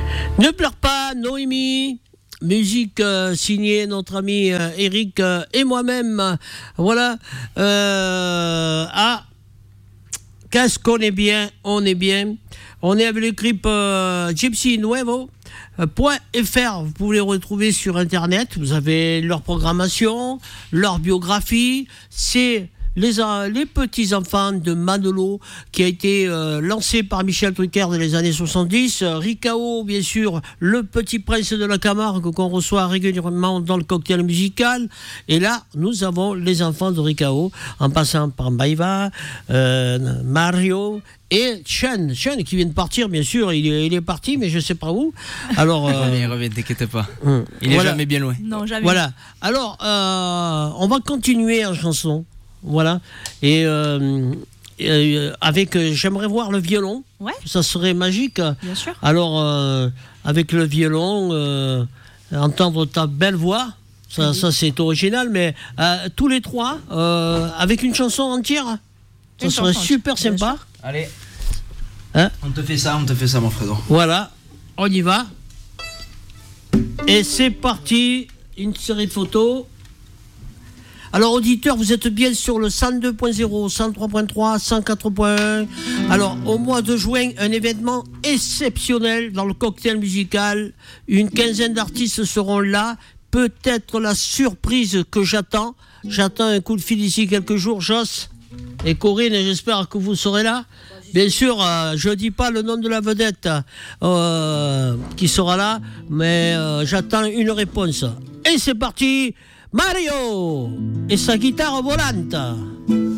Ne pleure pas, Noémie. Musique signée notre ami Eric et moi-même. Voilà. Qu'est-ce qu'on est bien, on est bien. On est avec le clip Gypsy Nuevo. .fr, vous pouvez les retrouver sur internet. Vous avez leur programmation, leur biographie. C'est les petits-enfants de Manolo, qui a été lancé par Michel Drucker dans les années 70. Ricao, bien sûr, le petit prince de la Camargue qu'on reçoit régulièrement dans le cocktail musical. Et là, nous avons les enfants de Ricao, en passant par Maïva, Mario et Chen qui vient de partir, bien sûr. Il est parti, mais je ne sais pas où. Alors, il revient, t'inquiète pas. Il est jamais bien loin. Non, jamais. Voilà. Alors, on va continuer en chanson. Voilà. Et avec, j'aimerais voir le violon. Ouais. Ça serait magique. Bien sûr. Alors, avec le violon, entendre ta belle voix, ça c'est original, mais tous les trois, avec une chanson entière, ça serait super sympa. Allez. Hein? On te fait ça, mon Fredo. Voilà, on y va. Et c'est parti, une série de photos. Alors auditeurs, vous êtes bien sur le 102.0, 103.3, 104.1. Alors au mois de juin, un événement exceptionnel dans le cocktail musical. Une quinzaine d'artistes seront là. Peut-être la surprise que j'attends. J'attends un coup de fil d'ici quelques jours, Joss et Corinne, et j'espère que vous serez là. Bien sûr, je ne dis pas le nom de la vedette qui sera là, mais j'attends une réponse. Et c'est parti, Mario et sa guitare volante.